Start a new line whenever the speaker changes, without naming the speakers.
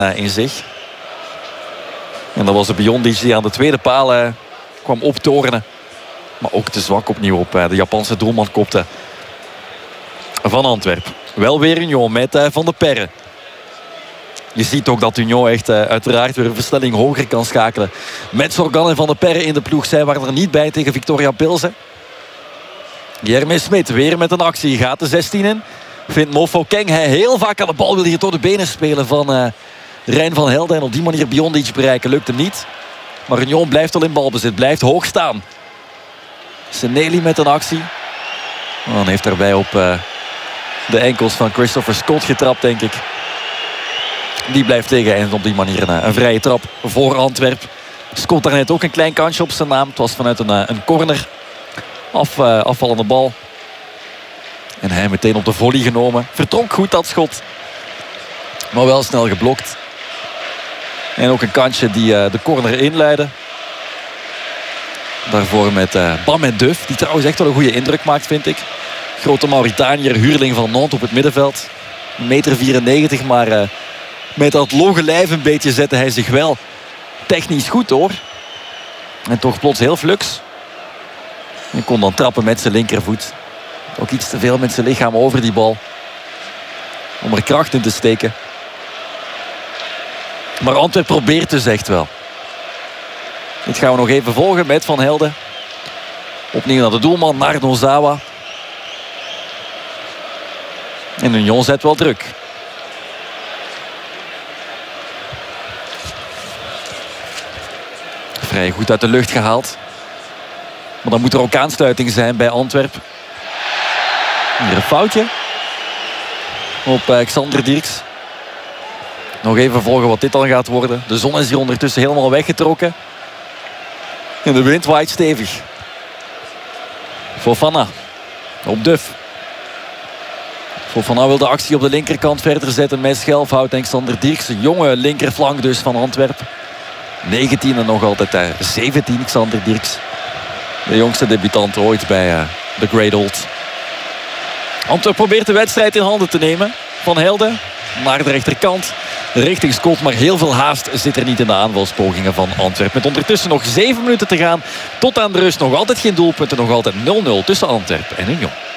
in zich. En dat was de Biondic die aan de tweede paal kwam optorenen. Maar ook te zwak opnieuw op de Japanse doelman kopte van Antwerpen. Wel weer Union met Van de Perre. Je ziet ook dat Union echt uiteraard weer een versnelling hoger kan schakelen. Met Sorgan en Van de Perre in de ploeg. Zij waren er niet bij tegen Victoria Pilsen. Jeremy Smit weer met een actie. Gaat de 16 in. Vindt Mofo Keng. Hij heel vaak aan de bal wil hier door de benen spelen van Rijn van Helden. En op die manier Biondic bereiken. Lukt hem niet. Maar Union blijft al in balbezit. Blijft hoog staan. Seneli met een actie. Dan heeft daarbij op de enkels van Christopher Scott getrapt, denk ik. Die blijft tegen en op die manier een vrije trap voor Antwerpen. Scott daar net ook een klein kansje op zijn naam. Het was vanuit een corner. Afvallende bal. En hij meteen op de volley genomen. Vertrok goed dat schot. Maar wel snel geblokt. En ook een kansje die de corner inleidde. Daarvoor met Bam en Duff. Die trouwens echt wel een goede indruk maakt, vind ik. Grote Mauritaniër, huurling van Nantes op het middenveld. 1,94 meter, maar met dat logge lijf een beetje zette hij zich wel technisch goed, hoor. En toch plots heel flux. En kon dan trappen met zijn linkervoet. Ook iets te veel met zijn lichaam over die bal. Om er kracht in te steken. Maar Antwerpen probeert dus echt wel. Dit gaan we nog even volgen met Van Helden. Opnieuw naar de doelman, naar Nozawa. En Union zet wel druk. Vrij goed uit de lucht gehaald. Maar dan moet er ook aansluiting zijn bij Antwerpen. Hier een foutje. Op Xander Dirks. Nog even volgen wat dit dan gaat worden. De zon is hier ondertussen helemaal weggetrokken. En de wind waait stevig. Fofana. Op Duff. Fofana wil de actie op de linkerkant verder zetten met Schelfhout en Xander Dirks. Jonge linkerflank dus van Antwerpen. 19 en nog altijd 17 Xander Dirks. De jongste debutant ooit bij de Great Old. Antwerpen probeert de wedstrijd in handen te nemen. Van Helden naar de rechterkant. Richting Scott, maar heel veel haast zit er niet in de aanvalspogingen van Antwerpen. Met ondertussen nog 7 minuten te gaan. Tot aan de rust nog altijd geen doelpunten. Nog altijd 0-0 tussen Antwerpen en Union.